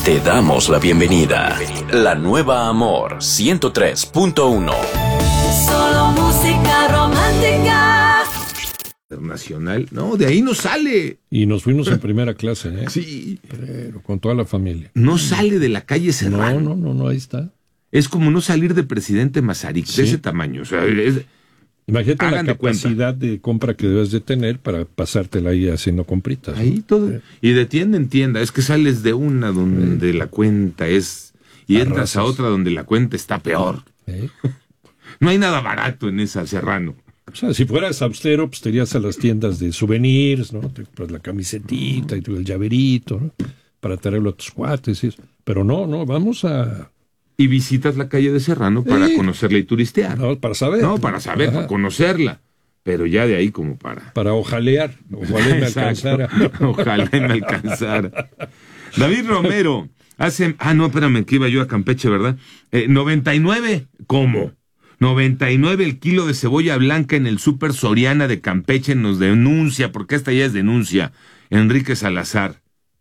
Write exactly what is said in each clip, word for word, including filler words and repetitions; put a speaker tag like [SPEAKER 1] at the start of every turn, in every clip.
[SPEAKER 1] Te damos la bienvenida. La nueva Amor ciento tres punto uno.
[SPEAKER 2] Solo música romántica.
[SPEAKER 3] Internacional, no, de ahí no sale.
[SPEAKER 4] Y nos fuimos en primera clase, ¿eh?
[SPEAKER 3] Sí.
[SPEAKER 4] Pero con toda la familia.
[SPEAKER 3] No sale de la calle Serrano.
[SPEAKER 4] No, no, no, no, ahí está.
[SPEAKER 3] Es como no salir de presidente Mazarik, sí. De ese tamaño. O sea, es,
[SPEAKER 4] imagínate la capacidad de, de compra que debes de tener para pasártela ahí haciendo compritas.
[SPEAKER 3] Ahí ¿no? todo. Y de tienda en tienda. Es que sales de una donde sí. la cuenta es... Y Arrasas. Entras a otra donde la cuenta está peor. ¿Eh? No hay nada barato en esa Serrano.
[SPEAKER 4] O sea, si fueras austero, pues te irías a las tiendas de souvenirs, ¿no? Te compras la camisetita y tú el llaverito, ¿no? Para traerlo a tus cuates. Y eso. Pero no, no, vamos a...
[SPEAKER 3] Y visitas la calle de Serrano para sí. conocerla y turistear.
[SPEAKER 4] No, para saber.
[SPEAKER 3] No, para saber, Ajá. para conocerla. Pero ya de ahí como para...
[SPEAKER 4] Para ojalear. Ojalá me alcanzara.
[SPEAKER 3] Ojalá me alcanzara. David Romero, hace... Ah, no, espérame, que iba yo a Campeche, ¿verdad? Eh, noventa y nueve, ¿cómo? noventa y nueve el kilo de cebolla blanca en el Súper Soriana de Campeche nos denuncia, porque esta ya es denuncia, Enrique Salazar.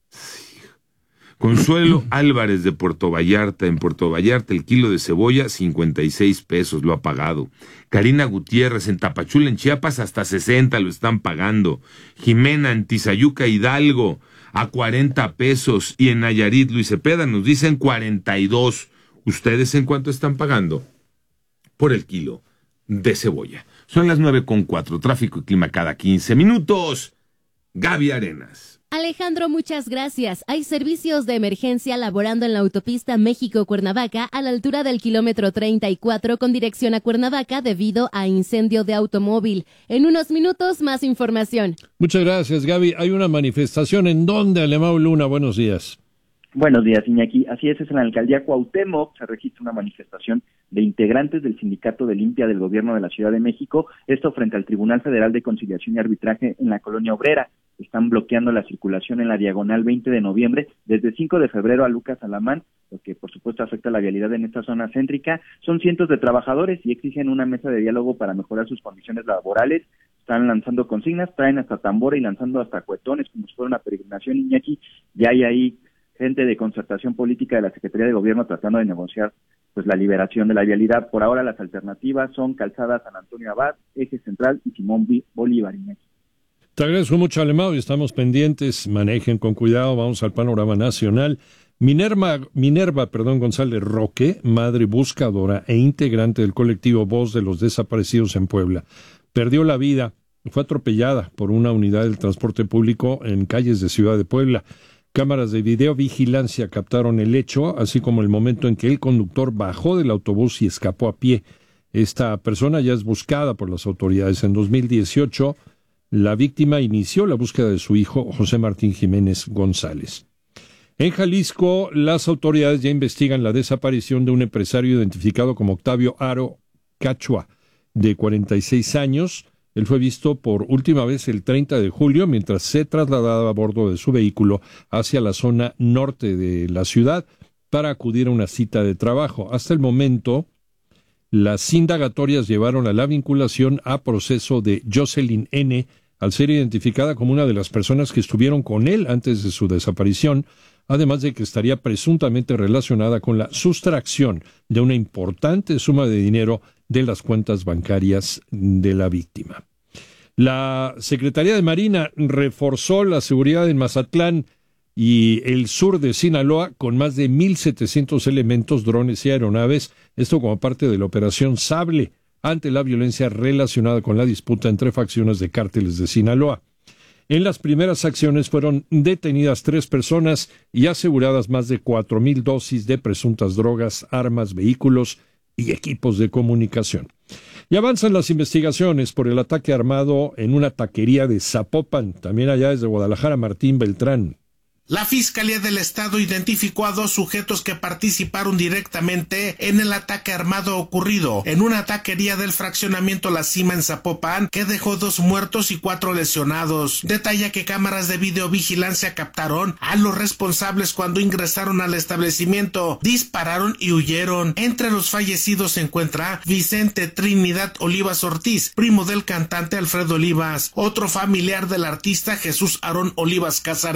[SPEAKER 3] Consuelo Álvarez de Puerto Vallarta, en Puerto Vallarta el kilo de cebolla cincuenta y seis pesos, lo ha pagado. Karina Gutiérrez en Tapachula, en Chiapas, hasta sesenta lo están pagando. Jimena en Tizayuca, Hidalgo, a cuarenta pesos. Y en Nayarit, Luis Cepeda nos dicen cuarenta y dos. ¿Ustedes en cuánto están pagando por el kilo de cebolla? Son las nueve con cuatro, tráfico y clima cada quince minutos. Gaby Arenas.
[SPEAKER 5] Alejandro, muchas gracias. Hay servicios de emergencia laborando en la autopista México-Cuernavaca a la altura del kilómetro treinta y cuatro con dirección a Cuernavaca debido a incendio de automóvil. En unos minutos, más información.
[SPEAKER 4] Muchas gracias, Gaby. Hay una manifestación en donde, Alemão Luna, buenos días.
[SPEAKER 6] Buenos días, Iñaki. Así es, es en la alcaldía Cuauhtémoc, se registra una manifestación de integrantes del Sindicato de Limpia del Gobierno de la Ciudad de México, esto frente al Tribunal Federal de Conciliación y Arbitraje en la Colonia Obrera. Están bloqueando la circulación en la diagonal veinte de noviembre desde cinco de febrero a Lucas Alamán, lo que por supuesto afecta la vialidad en esta zona céntrica. Son cientos de trabajadores y exigen una mesa de diálogo para mejorar sus condiciones laborales. Están lanzando consignas, traen hasta tambora y lanzando hasta cuetones como si fuera una peregrinación, Iñaki. Ya hay ahí gente de concertación política de la Secretaría de Gobierno tratando de negociar pues la liberación de la vialidad. Por ahora las alternativas son Calzada San Antonio Abad, Eje Central y Simón Bolívar, Iñaki.
[SPEAKER 4] Te agradezco mucho, Alemão, y estamos pendientes. Manejen con cuidado. Vamos al panorama nacional. Minerva, Minerva perdón, González Roque, madre buscadora e integrante del colectivo Voz de los Desaparecidos en Puebla, perdió la vida. Fue atropellada por una unidad del transporte público en calles de Ciudad de Puebla. Cámaras de videovigilancia captaron el hecho, así como el momento en que el conductor bajó del autobús y escapó a pie. Esta persona ya es buscada por las autoridades. En dos mil dieciocho, la víctima inició la búsqueda de su hijo, José Martín Jiménez González. En Jalisco, las autoridades ya investigan la desaparición de un empresario identificado como Octavio Aro Cachua, de cuarenta y seis años. Él fue visto por última vez el treinta de julio mientras se trasladaba a bordo de su vehículo hacia la zona norte de la ciudad para acudir a una cita de trabajo. Hasta el momento, las indagatorias llevaron a la vinculación a proceso de Jocelyn N., al ser identificada como una de las personas que estuvieron con él antes de su desaparición, además de que estaría presuntamente relacionada con la sustracción de una importante suma de dinero de las cuentas bancarias de la víctima. La Secretaría de Marina reforzó la seguridad en Mazatlán y el sur de Sinaloa con más de mil setecientos elementos, drones y aeronaves, esto como parte de la Operación Sable, ante la violencia relacionada con la disputa entre facciones de cárteles de Sinaloa. En las primeras acciones fueron detenidas tres personas y aseguradas más de cuatro mil dosis de presuntas drogas, armas, vehículos y equipos de comunicación. Y avanzan las investigaciones por el ataque armado en una taquería de Zapopan, también allá desde Guadalajara, Martín Beltrán.
[SPEAKER 7] La Fiscalía del Estado identificó a dos sujetos que participaron directamente en el ataque armado ocurrido en una taquería del fraccionamiento La Cima en Zapopan, que dejó dos muertos y cuatro lesionados. Detalla que cámaras de videovigilancia captaron a los responsables cuando ingresaron al establecimiento, dispararon y huyeron. Entre los fallecidos se encuentra Vicente Trinidad Olivas Ortiz, primo del cantante Alfredo Olivas, otro familiar del artista Jesús Aarón Olivas Casares.